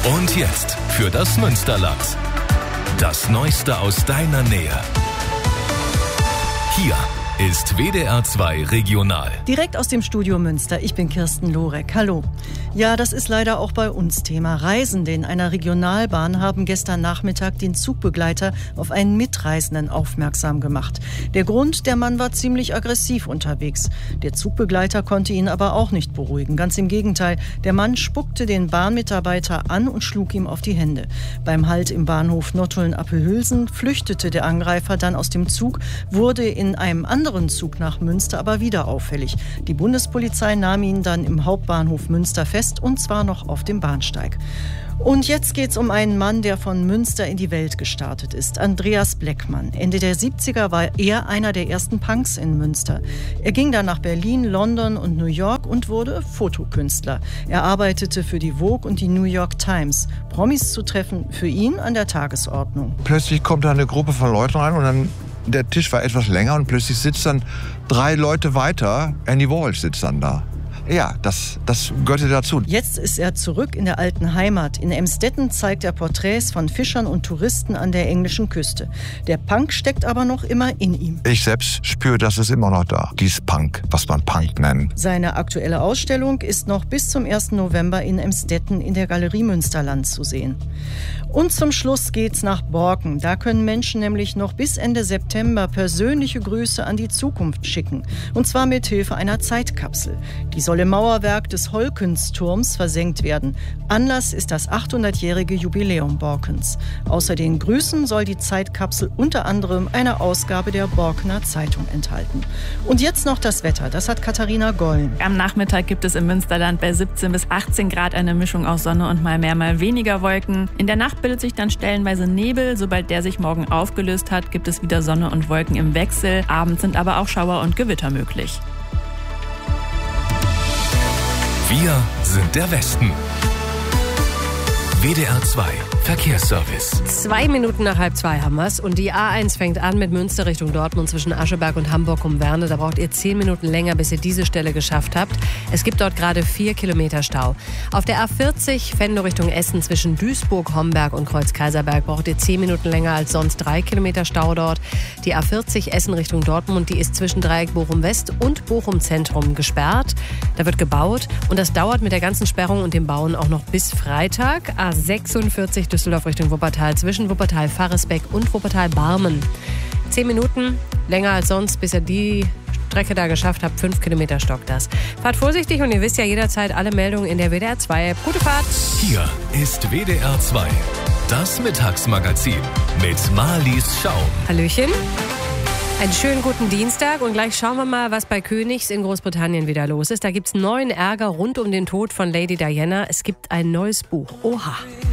Und jetzt für das Münsterland. Das Neueste aus deiner Nähe. Hier ist WDR 2 Regional. Direkt aus dem Studio Münster. Ich bin Kirsten Lorek. Hallo. Ja, das ist leider auch bei uns Thema. Reisende in einer Regionalbahn haben gestern Nachmittag den Zugbegleiter auf einen Mitreisenden aufmerksam gemacht. Der Grund, der Mann war ziemlich aggressiv unterwegs. Der Zugbegleiter konnte ihn aber auch nicht beruhigen. Ganz im Gegenteil, der Mann spuckte den Bahnmitarbeiter an und schlug ihm auf die Hände. Beim Halt im Bahnhof Nottuln-Appelhülsen flüchtete der Angreifer dann aus dem Zug, wurde in einem anderen Zug nach Münster aber wieder auffällig. Die Bundespolizei nahm ihn dann im Hauptbahnhof Münster fest, und zwar noch auf dem Bahnsteig. Und jetzt geht's um einen Mann, der von Münster in die Welt gestartet ist. Andreas Bleckmann. Ende der 70er war er einer der ersten Punks in Münster. Er ging dann nach Berlin, London und New York und wurde Fotokünstler. Er arbeitete für die Vogue und die New York Times. Promis zu treffen, für ihn an der Tagesordnung. Plötzlich kommt da eine Gruppe von Leuten rein und dann der Tisch war etwas länger und plötzlich sitzt dann 3 Leute weiter. Andy Walsh sitzt dann da. Ja, das gehörte dazu. Jetzt ist er zurück in der alten Heimat. In Emstetten zeigt er Porträts von Fischern und Touristen an der englischen Küste. Der Punk steckt aber noch immer in ihm. Ich selbst spüre, das ist immer noch da. Dies Punk, was man Punk nennt. Seine aktuelle Ausstellung ist noch bis zum 1. November in Emstetten in der Galerie Münsterland zu sehen. Und zum Schluss geht's nach Borken. Da können Menschen nämlich noch bis Ende September persönliche Grüße an die Zukunft schicken. Und zwar mit Hilfe einer Zeitkapsel. Die soll im Mauerwerk des Holkensturms versenkt werden. Anlass ist das 800-jährige Jubiläum Borkens. Außer den Grüßen soll die Zeitkapsel unter anderem eine Ausgabe der Borkener Zeitung enthalten. Und jetzt noch das Wetter. Das hat Katharina Gollen. Am Nachmittag gibt es im Münsterland bei 17 bis 18 Grad eine Mischung aus Sonne und mal mehr, mal weniger Wolken. In der Nacht bildet sich dann stellenweise Nebel. Sobald der sich morgen aufgelöst hat, gibt es wieder Sonne und Wolken im Wechsel. Abends sind aber auch Schauer und Gewitter möglich. Wir sind der Westen. WDR 2 Verkehrsservice. 2 Minuten nach 1:30 haben wir's. Und die A1 fängt an mit Münster Richtung Dortmund zwischen Ascheberg und Hamburg um Werne. Da braucht ihr 10 Minuten länger, bis ihr diese Stelle geschafft habt. Es gibt dort gerade 4 Kilometer Stau. Auf der A40 Venlo Richtung Essen zwischen Duisburg, Homberg und Kreuz-Kaiserberg braucht ihr 10 Minuten länger als sonst. 3 Kilometer Stau dort. Die A40 Essen Richtung Dortmund, die ist zwischen Dreieck Bochum West und Bochum Zentrum gesperrt. Da wird gebaut und das dauert mit der ganzen Sperrung und dem Bauen auch noch bis Freitag. A46 Düsseldorf Richtung Wuppertal zwischen Wuppertal-Faresbeck und Wuppertal-Barmen. 10 Minuten länger als sonst, bis ihr die Strecke da geschafft habt. 5 Kilometer stockt das. Fahrt vorsichtig und ihr wisst ja jederzeit alle Meldungen in der WDR 2 App. Gute Fahrt! Hier ist WDR 2, das Mittagsmagazin mit Marlies Schaum. Hallöchen. Einen schönen guten Dienstag und gleich schauen wir mal, was bei Königs in Großbritannien wieder los ist. Da gibt es neuen Ärger rund um den Tod von Lady Diana. Es gibt ein neues Buch. Oha!